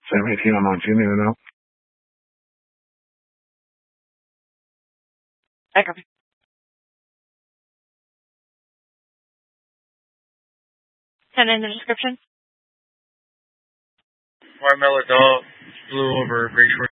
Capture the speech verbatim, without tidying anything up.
Sam eighteen on nineteen, in and out. I copy. Send in the description. Watermelon dog flew over Great Short.